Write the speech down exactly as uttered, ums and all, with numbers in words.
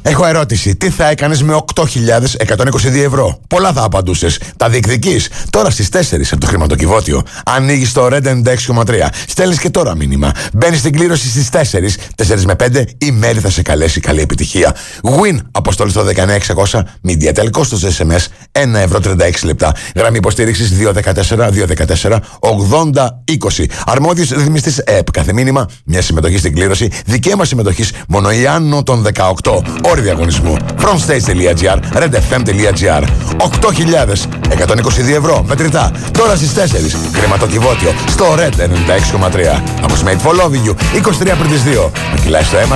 Έχω ερώτηση. Τι θα έκανες με οκτώ χιλιάδες εκατόν είκοσι δύο ευρώ? Πολλά θα απαντούσες. Τα διεκδικείς. Τώρα στις τέσσερις από το χρηματοκιβώτιο. Ανοίγεις το Red ενενήντα έξι κόμμα τρία. Στέλνεις και τώρα μήνυμα. Μπαίνεις στην κλήρωση στις τέσσερις. τέσσερις με πέντε η Μέρη θα σε καλέσει. Καλή επιτυχία. Win. Αποστολή στο δεκαεννιά εξακόσια. Media. Τελικό στο ες εμ ες. ένα ευρώ τριάντα έξι λεπτά. Γραμμή υποστήριξης δύο ένα τέσσερα δύο ένα τέσσερα ογδόντα είκοσι. Αρμόδιος ρυθμιστής ΕΠ. Κάθε μήνυμα μια συμμετοχή στην κλήρωση. Δικαίωμα συμμετοχής μόνο οι άνω των δεκαοκτώ. Όροι διαγωνισμού. frontstage.gr, redfm.gr. οκτώ χιλιάδες εκατόν είκοσι δύο ευρώ μετρητά. Τώρα στις τέσσερις. Χρηματοκιβώτιο στο Red ενενήντα έξι κόμμα τρία. Από Made for Loving You. είκοσι τρία πριν τις δύο. Με κυλάει στο αίμα.